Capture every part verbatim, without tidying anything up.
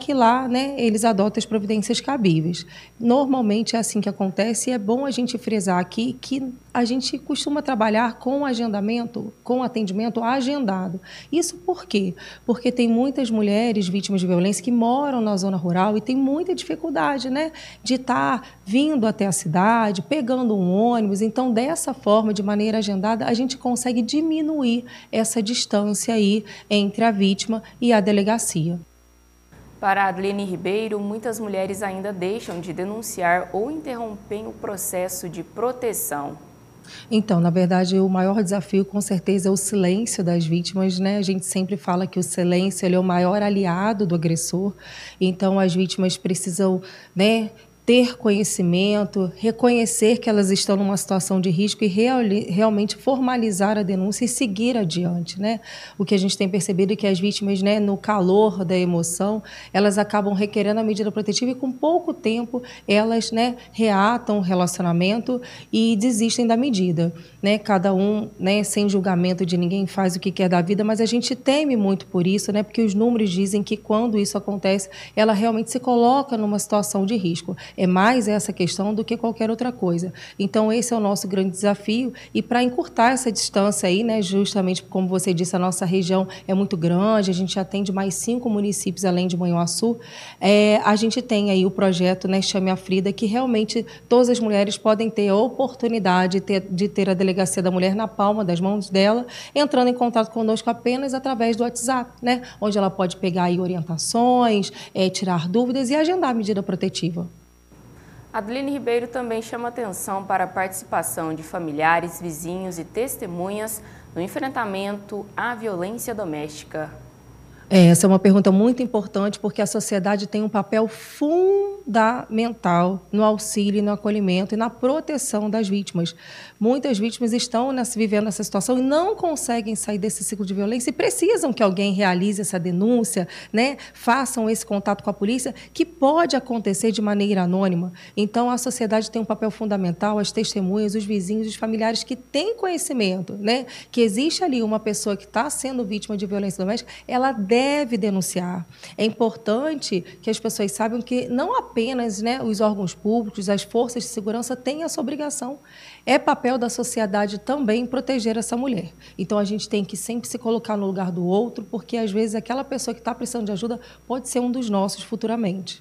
que lá, né, eles adotem as providências cabíveis. Normalmente é assim que acontece e é bom a gente frisar aqui que a gente costuma trabalhar com agendamento, com atendimento agendado. Isso por quê? Porque tem muitas mulheres vítimas de violência que moram na zona rural e tem muita dificuldade, né, de estar vindo até a cidade, pegando um ônibus. Então, dessa forma, de maneira agendada, a gente consegue diminuir essa distância aí entre a vítima e a delegacia. Para a Adlene Ribeiro, muitas mulheres ainda deixam de denunciar ou interrompem o processo de proteção. Então, na verdade, o maior desafio, com certeza, é o silêncio das vítimas, né? A gente sempre fala que o silêncio ele é o maior aliado do agressor. Então, as vítimas precisam, né, ter conhecimento, reconhecer que elas estão numa situação de risco e real, realmente formalizar a denúncia e seguir adiante, né? O que a gente tem percebido é que as vítimas, né, no calor da emoção, elas acabam requerendo a medida protetiva e com pouco tempo elas, né, reatam o relacionamento e desistem da medida, né? Cada um, né, sem julgamento de ninguém, faz o que quer da vida, mas a gente teme muito por isso, né? Porque os números dizem que quando isso acontece, ela realmente se coloca numa situação de risco. É mais essa questão do que qualquer outra coisa. Então, esse é o nosso grande desafio. E para encurtar essa distância aí, né, justamente como você disse, a nossa região é muito grande, a gente atende mais cinco municípios além de Manhuaçu, é, a gente tem aí o projeto, né, Chame a Frida, que realmente todas as mulheres podem ter a oportunidade de ter, de ter a Delegacia da Mulher na palma das mãos dela, entrando em contato conosco apenas através do WhatsApp, né, onde ela pode pegar aí orientações, é, tirar dúvidas e agendar a medida protetiva. Adlene Ribeiro também chama atenção para a participação de familiares, vizinhos e testemunhas no enfrentamento à violência doméstica. Essa é uma pergunta muito importante porque a sociedade tem um papel fundamental no auxílio, no acolhimento e na proteção das vítimas. Muitas vítimas estão nessa, vivendo essa situação e não conseguem sair desse ciclo de violência e precisam que alguém realize essa denúncia, né? Façam esse contato com a polícia, que pode acontecer de maneira anônima. Então, a sociedade tem um papel fundamental, as testemunhas, os vizinhos, os familiares que têm conhecimento, né? Que existe ali uma pessoa que está sendo vítima de violência doméstica, ela deve deve denunciar. É importante que as pessoas saibam que não apenas, né, os órgãos públicos, as forças de segurança têm essa obrigação. É papel da sociedade também proteger essa mulher. Então, a gente tem que sempre se colocar no lugar do outro, porque, às vezes, aquela pessoa que está precisando de ajuda pode ser um dos nossos futuramente.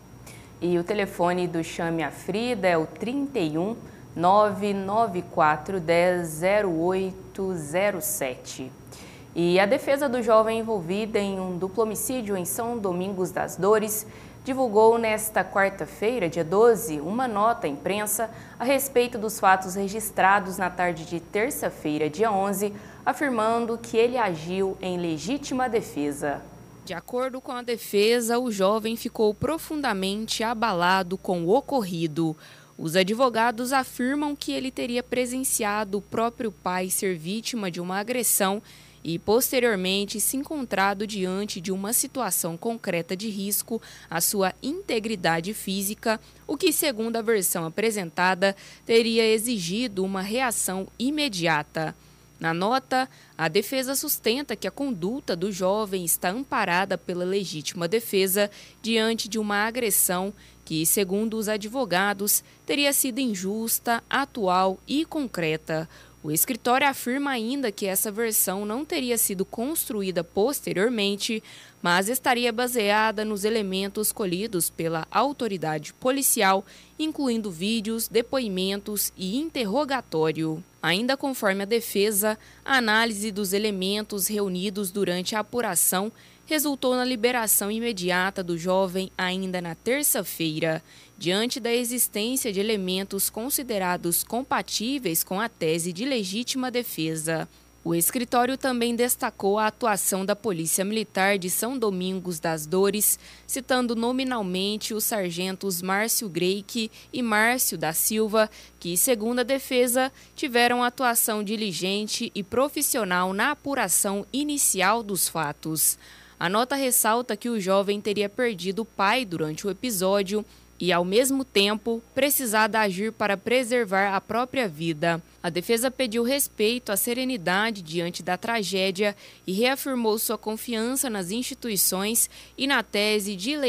E o telefone do Chame a Frida é o trinta e um, nove nove quatro um zero, zero oito zero sete. E a defesa do jovem envolvido em um duplo homicídio em São Domingos das Dores divulgou nesta quarta-feira, dia doze, uma nota à imprensa a respeito dos fatos registrados na tarde de terça-feira, dia onze, afirmando que ele agiu em legítima defesa. De acordo com a defesa, o jovem ficou profundamente abalado com o ocorrido. Os advogados afirmam que ele teria presenciado o próprio pai ser vítima de uma agressão e, posteriormente, se encontrado diante de uma situação concreta de risco à sua integridade física, o que, segundo a versão apresentada, teria exigido uma reação imediata. Na nota, a defesa sustenta que a conduta do jovem está amparada pela legítima defesa diante de uma agressão que, segundo os advogados, teria sido injusta, atual e concreta. O escritório afirma ainda que essa versão não teria sido construída posteriormente, mas estaria baseada nos elementos colhidos pela autoridade policial, incluindo vídeos, depoimentos e interrogatório. Ainda conforme a defesa, a análise dos elementos reunidos durante a apuração resultou na liberação imediata do jovem ainda na terça-feira, diante da existência de elementos considerados compatíveis com a tese de legítima defesa. O escritório também destacou a atuação da Polícia Militar de São Domingos das Dores, citando nominalmente os sargentos Márcio Greike e Márcio da Silva, que, segundo a defesa, tiveram atuação diligente e profissional na apuração inicial dos fatos. A nota ressalta que o jovem teria perdido o pai durante o episódio e, ao mesmo tempo, precisado agir para preservar a própria vida. A defesa pediu respeito à serenidade diante da tragédia e reafirmou sua confiança nas instituições e na tese de